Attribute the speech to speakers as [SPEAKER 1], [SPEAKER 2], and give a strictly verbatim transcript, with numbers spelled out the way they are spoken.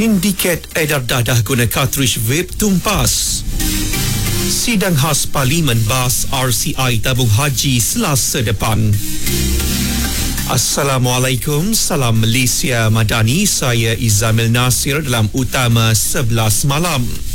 [SPEAKER 1] Sindiket edar dadah guna kartridge vape tumpas. Sidang khas Parlimen bahas R C I tabung haji Selasa depan. Assalamualaikum, salam Malaysia Madani. Saya Izamil Nasir dalam Utama sebelas malam.